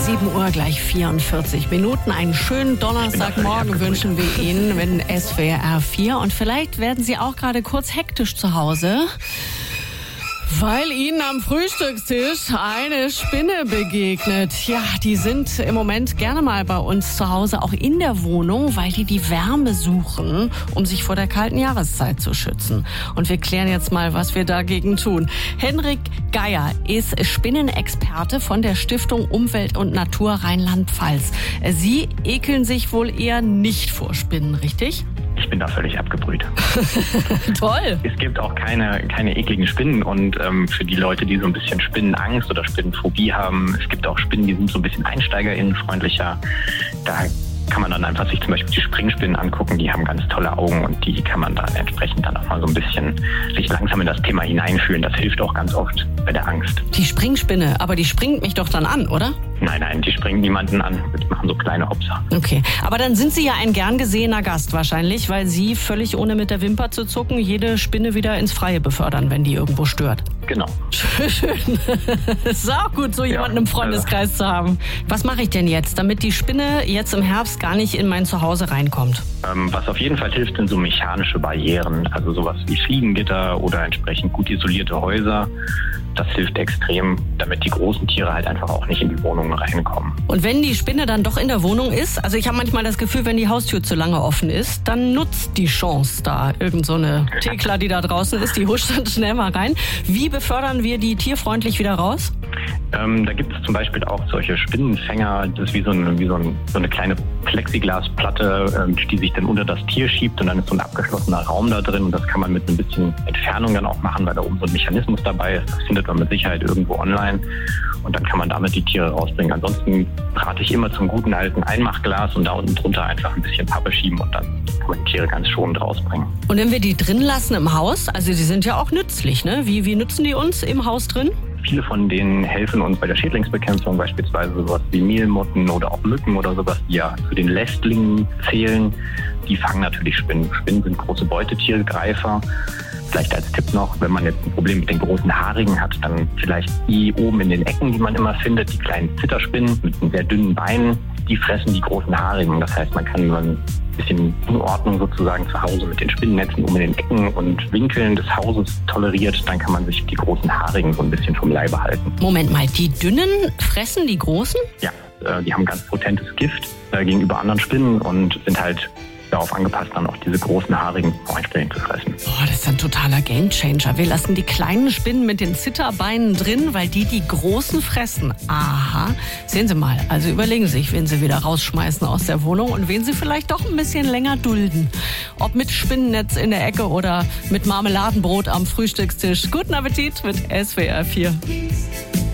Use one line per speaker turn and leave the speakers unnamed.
7 Uhr gleich 44 Minuten. Einen schönen Donnerstagmorgen wünschen wir Ihnen mit SWR 4. Und vielleicht werden Sie auch gerade kurz hektisch zu Hause, weil Ihnen am Frühstückstisch eine Spinne begegnet. Ja, die sind im Moment gerne mal bei uns zu Hause, auch in der Wohnung, weil die Wärme suchen, um sich vor der kalten Jahreszeit zu schützen. Und wir klären jetzt mal, was wir dagegen tun. Henrik Geier ist Spinnenexperte von der Stiftung Umwelt und Natur Rheinland-Pfalz. Sie ekeln sich wohl eher nicht vor Spinnen, richtig?
Ich bin da völlig abgebrüht.
Toll.
Es gibt auch keine ekligen Spinnen und für die Leute, die so ein bisschen Spinnenangst oder Spinnenphobie haben, es gibt auch Spinnen, die sind so ein bisschen einsteigerinnenfreundlicher. Da kann man dann einfach sich zum Beispiel die Springspinnen angucken, die haben ganz tolle Augen und die kann man dann entsprechend dann auch mal so ein bisschen sich langsam in das Thema hineinfühlen. Das hilft auch ganz oft bei der Angst.
Die Springspinne, aber die springt mich doch dann an, oder?
Nein, die springen niemanden an. Die machen so kleine Hopser.
Okay, aber dann sind Sie ja ein gern gesehener Gast wahrscheinlich, weil Sie völlig ohne mit der Wimper zu zucken jede Spinne wieder ins Freie befördern, wenn die irgendwo stört.
Genau.
Schön. Ist auch gut, so jemanden im Freundeskreis zu haben. Was mache ich denn jetzt, damit die Spinne jetzt im Herbst gar nicht in mein Zuhause reinkommt?
Was auf jeden Fall hilft, sind so mechanische Barrieren. Also sowas wie Fliegengitter oder entsprechend gut isolierte Häuser. Das hilft extrem, damit die großen Tiere halt einfach auch nicht in die Wohnung reinkommen.
Und wenn die Spinne dann doch in der Wohnung ist, also ich habe manchmal das Gefühl, wenn die Haustür zu lange offen ist, dann nutzt die Chance da. Irgend so eine Thekla, die da draußen ist, die huscht dann schnell mal rein. Wie befördern wir die tierfreundlich wieder raus?
Da gibt es zum Beispiel auch solche Spinnenfänger. Das ist wie so eine kleine Plexiglasplatte, die sich dann unter das Tier schiebt und dann ist so ein abgeschlossener Raum da drin und das kann man mit ein bisschen Entfernung dann auch machen, weil da oben so ein Mechanismus dabei ist. Das findet man mit Sicherheit irgendwo online und dann kann man damit die Tiere rausbringen. Ansonsten rate ich immer zum guten alten Einmachglas und da unten drunter einfach ein bisschen Pappe schieben und dann kann man die Tiere ganz schonend rausbringen.
Und wenn wir die drin lassen im Haus, also die sind ja auch nützlich, ne? Wie nützen die uns im Haus drin?
Viele von denen helfen uns bei der Schädlingsbekämpfung, beispielsweise sowas wie Mehlmotten oder auch Mücken oder sowas, die ja zu den Lästlingen zählen. Die fangen natürlich Spinnen. Spinnen sind große Beutetiere, Greifer. Vielleicht als Tipp noch, wenn man jetzt ein Problem mit den großen Haarigen hat, dann vielleicht die oben in den Ecken, die man immer findet, die kleinen Zitterspinnen mit den sehr dünnen Beinen, die fressen die großen Haarigen. Das heißt, man kann ein bisschen Unordnung sozusagen zu Hause mit den Spinnennetzen um in den Ecken und Winkeln des Hauses toleriert, dann kann man sich die großen Haarigen so ein bisschen vom Leibe halten.
Moment mal, die dünnen fressen die großen?
Ja, die haben ganz potentes Gift gegenüber anderen Spinnen und sind halt darauf angepasst, dann auch diese großen Haarigen auch entsprechend zu fressen.
Das ist ein totaler Gamechanger. Wir lassen die kleinen Spinnen mit den Zitterbeinen drin, weil die großen fressen. Aha. Sehen Sie mal, also überlegen Sie sich, wen Sie wieder rausschmeißen aus der Wohnung und wen Sie vielleicht doch ein bisschen länger dulden. Ob mit Spinnennetz in der Ecke oder mit Marmeladenbrot am Frühstückstisch. Guten Appetit mit SWR 4.